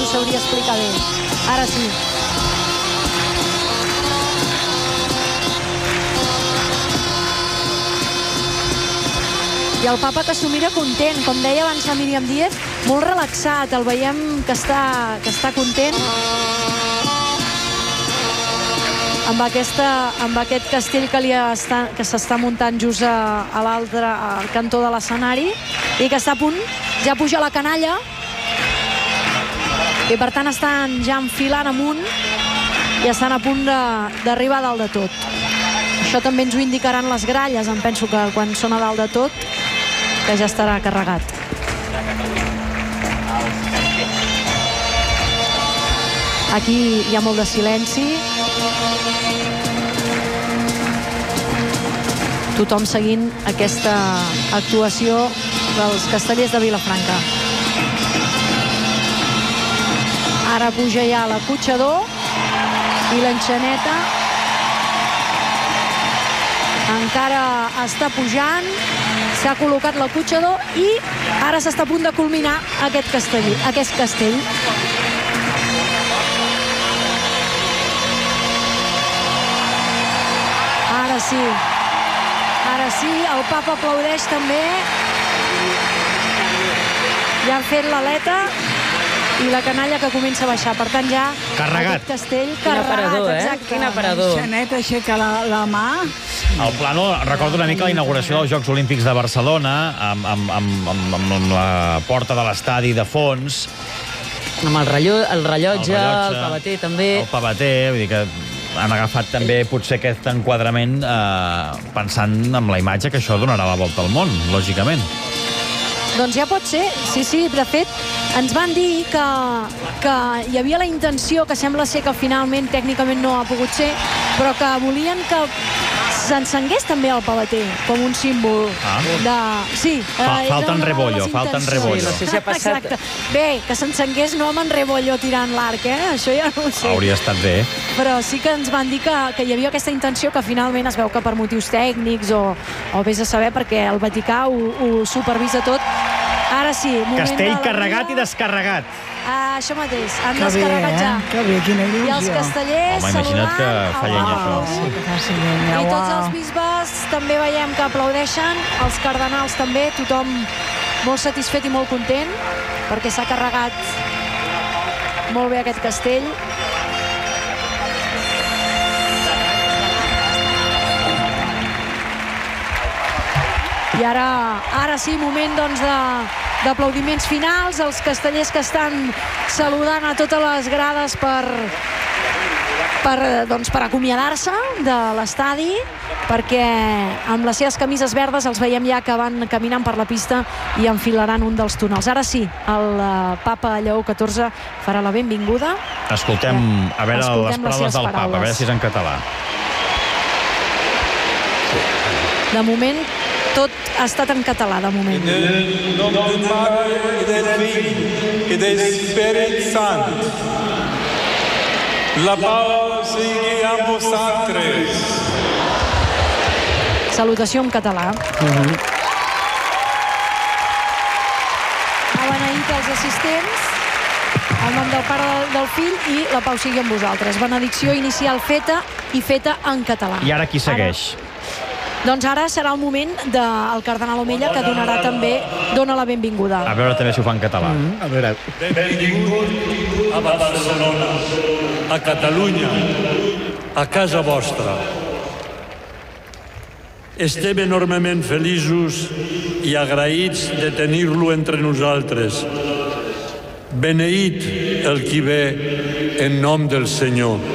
sabria explicar bé. Ara sí. I el papa que s'ho mira content, com deia abans la Míriam Díez, molt relaxat, el veiem que està content amb aquest castell que s'està muntant just a l'altre cantó de l'escenari i que està a punt, ja puja la canalla i per tant estan ja enfilant amunt i estan a punt d'arribar a dalt de tot. Això també ens ho indicaran les gralles, em penso que quan són a dalt de tot que ja estarà carregat. Aquí hi ha molt de silenci. Tothom seguint aquesta actuació dels castellers de Vilafranca. Ara puja ja l'acotxador i l'enxaneta encara està pujant, s'ha col·locat l'acotxador i ara s'està a punt de culminar aquest castell. Ara sí, el papa aplaudeix també. Ja han fet l'aleta i la canalla que comença a baixar. Per tant, ja carregat. Aquest castell Quin aparador, exacte. Quin aparador. Xanet aixeca la mà. El plano recorda una mica la inauguració dels Jocs Olímpics de Barcelona, amb la porta de l'estadi de fons. Amb el rellotge, el pavater també. El pavater, vull dir que han agafat també potser aquest enquadrament pensant en la imatge que això donarà la volta al món, lògicament. Doncs ja pot ser, sí. De fet, ens van dir que hi havia la intenció, que sembla ser que finalment tècnicament no ha pogut ser, però que volien que s'encengués també el pavater, com un símbol de... Sí. Falten rebollo. Sí, no sé si ha passat... Exacte. Bé, que s'encengués no amb en rebollo tirant l'arc, això ja no ho sé. Hauria estat bé. Però sí que ens van dir que hi havia aquesta intenció, que finalment es veu que per motius tècnics o vés a saber, perquè el Vaticà ho supervisa tot. Ara sí, moment Castell de carregat i descarregat. Això mateix, han descarregat ja. Que bé, quina il·lusió. I els castellers imagina't que fa llenya això. Sí, que faci llenya. I tots els bisbes també veiem que aplaudeixen, els cardenals també, tothom molt satisfet i molt content, perquè s'ha carregat molt bé aquest castell. I ara sí, moment doncs d'aplaudiments finals, els castellers que estan saludant a totes les grades per acomiadar-se de l'estadi, perquè amb les seves camises verdes els veiem ja que van caminant per la pista i enfilaran un dels túnels. Ara sí, el papa Lleó XIV farà la benvinguda. Escoltem a veure les paraules del papa, a veure si és en català. De moment, tot ha estat en català, de moment. En el nom del Pare i del Fill i de l'Espírit Sant. La pau sigui amb vosaltres. Salutació en català. Ha beneït els assistents en nom del Pare, del Fill i la pau sigui amb vosaltres. Benedicció inicial feta i feta en català. I ara qui segueix? Doncs ara serà el moment del cardenal Omella, que dona la benvinguda. A veure també si ho fa en català. A veure. Benvingut a Barcelona, a Catalunya, a casa vostra. Estem enormement feliços i agraïts de tenir-lo entre nosaltres. Beneït el qui ve en nom del Senyor.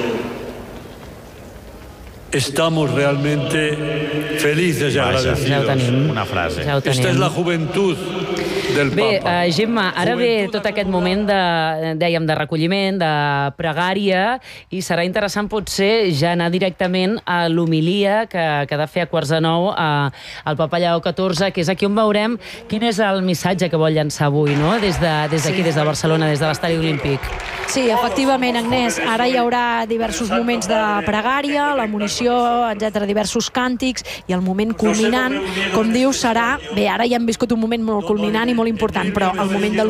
Estamos realmente felices y agradecidos. Una frase. Esta es la juventud del Papa. Bé, Gemma, ara ve tot aquest moment dèiem, de recolliment, de pregària, i serà interessant potser ja anar directament a l'homilia que ha de fer a 8:45 el papa Lleó XIV, que és aquí on veurem quin és el missatge que vol llançar avui, no? Des d'aquí, des de Barcelona, des de l'Estadi Olímpic. Sí, efectivament, Agnès, ara hi haurà diversos moments de pregària, la munició, etc., diversos càntics, i el moment culminant, com dius, serà... Bé, ara ja hem viscut un moment molt culminant i molt important, però el moment de